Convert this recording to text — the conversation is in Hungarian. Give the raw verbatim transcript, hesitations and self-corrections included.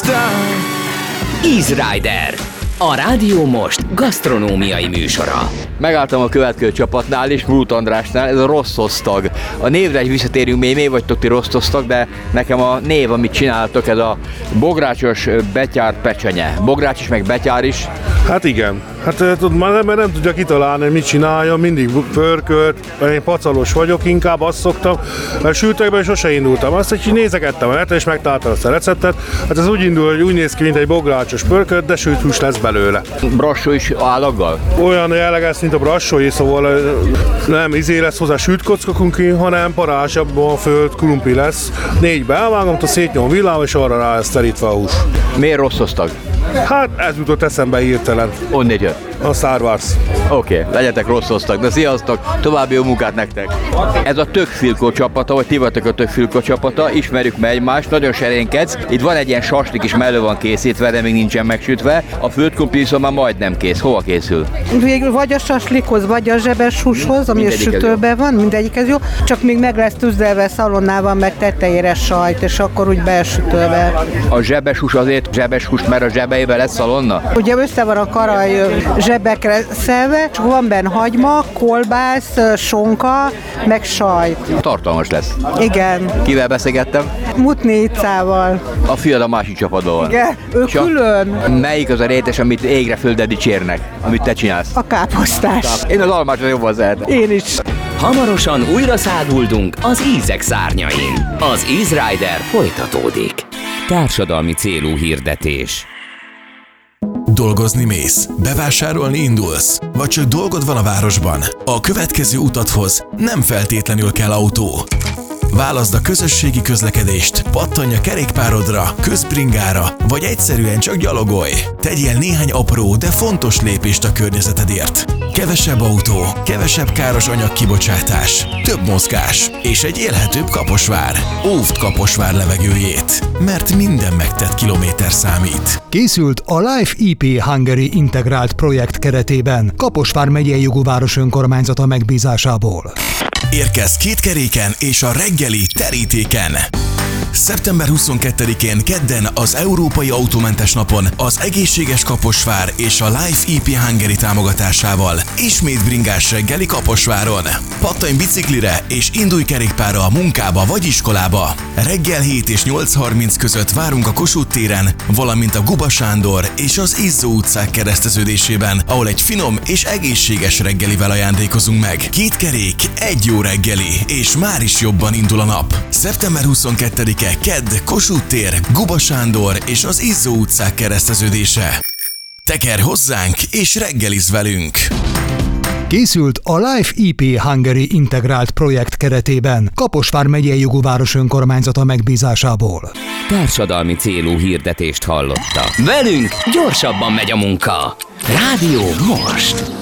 time. Easy Rider, a Rádió Most gasztronómiai műsora. Megálltam a következő csapatnál is, Brut Andrásnál, ez a Rostosztag. A névre is visszatérünk, még mi vagytok ti Rostosztag, de nekem a név, amit csináltok, ez a bográcsos betyár pecsenye. Bogrács is, meg betyár is. Hát igen. Hát tudod, már nem, nem tudja kitalálni, hogy mit csináljon, mindig pörkölt, én pacalos vagyok, inkább azt szoktam, mert sültekben sose indultam. Azt, hogy nézegettem a netre, és megtaláltam azt a receptet. Hát ez úgy indul, hogy úgy néz ki, mint egy bográcsos pörkölt, de sült hús lesz belőle. Brassó is állaggal? Olyan jelleges, mint a brassói, szóval nem izé lesz hozzá sült kockakunki, hanem parázsabban a föld krumpli lesz. Négybe elvágom, a szétnyom villával, és arra rá lesz terítve a hús. Miért Rostosztag? Hát ez jutott eszembe hirtelen. Onnét jött? A Star Wars. Oké, okay, legyetek Rostosztag, de sziasztok, további jó munkát nektek! Ez a Tökfilkó csapata, vagy ti vagytok a Tökfilkó csapata, ismerjük meg egymást, nagyon serénkedsz. Itt van egy ilyen saslik is, mellő van készítve, de még nincsen megsütve. A földkrumpli viszont már majdnem kész. Hova készül? Végül vagy a saslikhoz, vagy a zsebes húshoz, ami a sütőben van, mindegyik ez jó. Csak még meg lesz tüzdelve szalonnával, meg tetejére sajt, és akkor úgy besütőbe. A zsebes hús azért zsebes hús, mert a zsebeivel lesz szalonna? Ugye össze van a karaj zsebekre szelve, csak van benne hagyma, kolbász, sonka, meg sajt. Tartalmas lesz. Igen. Kivel beszélgettem? Mutni Icával. A fiad a másik csapatban van. Igen, ő Csak külön. melyik az a rétes, amit égre földet dicsérnek, amit te csinálsz? A káposztás. Én az almásra jobban szeretem. Én is. Hamarosan újra száguldunk az ízek szárnyain. Az Easy Rider folytatódik. Társadalmi célú hirdetés. Dolgozni mész, bevásárolni indulsz, vagy csak dolgod van a városban? A következő utathoz nem feltétlenül kell autó. Válaszd a közösségi közlekedést, pattanj a kerékpárodra, közbringára, vagy egyszerűen csak gyalogolj. Tegyél néhány apró, de fontos lépést a környezetedért. Kevesebb autó, kevesebb káros anyagkibocsátás, több mozgás és egy élhetőbb Kaposvár. Óvd Kaposvár levegőjét, mert minden megtett kilométer számít. Készült a Life í pé Hungary integrált projekt keretében Kaposvár megyei jogúváros önkormányzata megbízásából. Érkezz két keréken és a reggeli terítéken. szeptember huszonkettedikén kedden az Európai Autómentes Napon az Egészséges Kaposvár és a Life í pé Hungary támogatásával ismét bringás reggeli Kaposváron. Pattanj biciklire és indulj kerékpárra a munkába vagy iskolába. Reggel hét és nyolc harminc között várunk a Kossuth téren, valamint a Guba Sándor és az Izzó utcák kereszteződésében, ahol egy finom és egészséges reggelivel ajándékozunk meg. Két kerék, egy jó reggeli, és már is jobban indul a nap. szeptember huszonkettedike kedd, Kossuth tér, Guba Sándor és az Izzó utcák kereszteződése. Tekerj hozzánk és reggelizz velünk! Készült a Life í pé Hungary integrált projekt keretében Kaposvár megyei jogúváros önkormányzata megbízásából. Társadalmi célú hirdetést hallotta. Velünk gyorsabban megy a munka. Rádió Most.